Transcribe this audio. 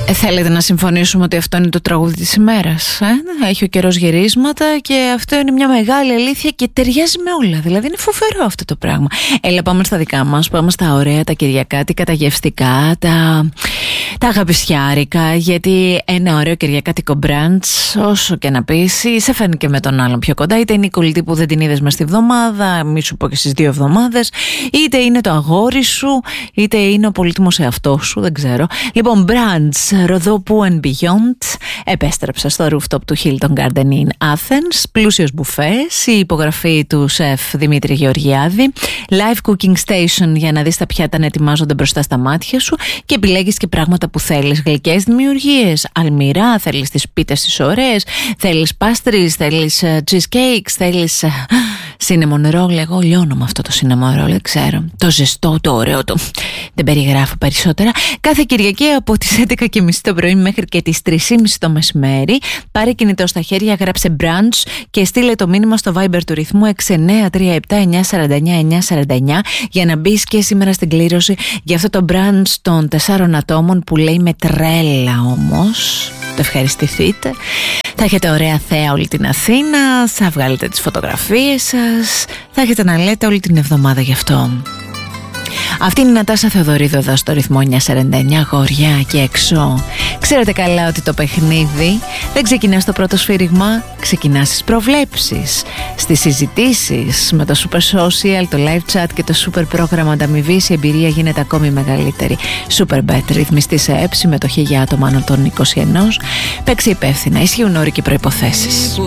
Θέλετε να συμφωνήσουμε ότι αυτό είναι το τραγούδι της ημέρας? Έχει ο καιρός γυρίσματα και αυτό είναι μια μεγάλη αλήθεια και ταιριάζει με όλα. Δηλαδή είναι φοβερό αυτό το πράγμα. Έλα, πάμε στα δικά μας, πάμε στα ωραία, τα κυριακάτικα, τα γευστικά, τα αγαπησιάρικα. Γιατί ένα ωραίο κυριακάτικο μπραντς, όσο και να πεις, σε φέρνει και με τον άλλον πιο κοντά. Είτε είναι η κολλητή που δεν την είδες μες στη βδομάδα, μη σου πω και στις 2 εβδομάδες, είτε είναι το αγόρι σου, είτε είναι ο πολύτιμος εαυτός σου, δεν ξέρω. Λοιπόν, μπραντς, Ροδόπου and Beyond επέστρεψε στο rooftop του Hilton Garden Inn Athens. Πλούσιος μπουφές, η υπογραφή του σεφ Δημήτρη Γεωργιάδη, live cooking station για να δεις τα πιάτα να ετοιμάζονται μπροστά στα μάτια σου και επιλέγεις και πράγματα που θέλεις. Γλυκές δημιουργίες, αλμυρά, θέλεις τις πίτες τις ωραίες, θέλεις pastries, θέλεις cheesecakes, θέλεις cinnamon roll. Εγώ λιώνω με αυτό το cinnamon roll, δεν ξέρω. Το ζεστό, το ωραίο, δεν περιγράφω περισσότερα. Κάθε Κυριακή από τις 11:30 το πρωί μέχρι και τις 3:30 το μεσημέρι. Πάρε κινητό στα χέρια, γράψε brunch και στείλε το μήνυμα στο Viber του ρυθμού 6937-949-949 για να μπεις και σήμερα στην κλήρωση για αυτό το brunch των 4 ατόμων που λέει με τρέλα όμως. Το ευχαριστηθείτε. Θα έχετε ωραία θέα όλη την Αθήνα, θα βγάλετε τις φωτογραφίες σας, θα έχετε να λέτε όλη την εβδομάδα γι' αυτό. Αυτή είναι η Νατάσα Θεοδωρίδου εδώ στο ρυθμό 949, αγόρια και έξω. Ξέρετε καλά ότι το παιχνίδι δεν ξεκινά στο πρώτο σφύριγμα, ξεκινά στις προβλέψεις, στις συζητήσεις με το Super Social, το live chat και το super πρόγραμμα ανταμοιβής. Η εμπειρία γίνεται ακόμη μεγαλύτερη. Super Bet, ρυθμιστή σε ΕΠ, συμμετοχή για άτομα άνω των 21. Παίξει υπεύθυνα, ισχύουν όροι και προϋποθέσεις.